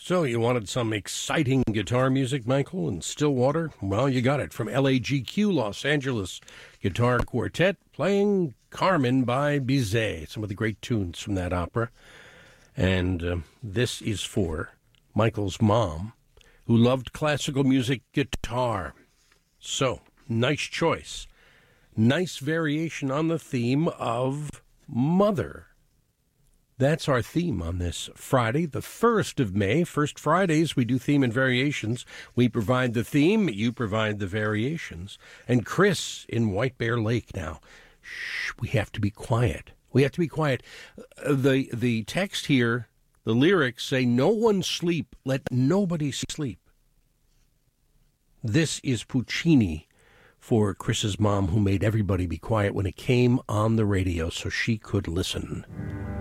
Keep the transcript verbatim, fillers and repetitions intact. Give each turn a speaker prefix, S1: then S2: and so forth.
S1: So you wanted some exciting guitar music, Michael, in Stillwater? Well, you got it from L A G Q, Los Angeles Guitar Quartet, playing Carmen by Bizet, some of the great tunes from that opera. And uh, this is for Michael's mom, who loved classical music guitar. So, nice choice. Nice variation on the theme of mother. That's our theme on this Friday, the first of May. First Fridays, we do theme and variations. We provide the theme, you provide the variations. And Chris in White Bear Lake now. Shh, we have to be quiet. We have to be quiet. Uh, the, the text here, the lyrics say, no one sleep, let nobody sleep. This is Puccini for Chris's mom, who made everybody be quiet when it came on the radio so she could listen.